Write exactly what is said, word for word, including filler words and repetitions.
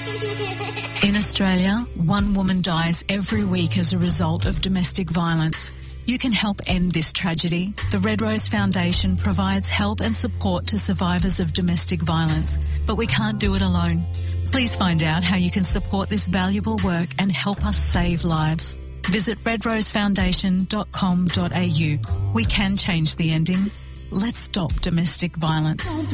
In Australia, one woman dies every week as a result of domestic violence. You can help end this tragedy. The Red Rose Foundation provides help and support to survivors of domestic violence, but we can't do it alone. Please find out how you can support this valuable work and help us save lives. Visit red rose foundation dot com dot a u. We can change the ending. Let's stop domestic violence.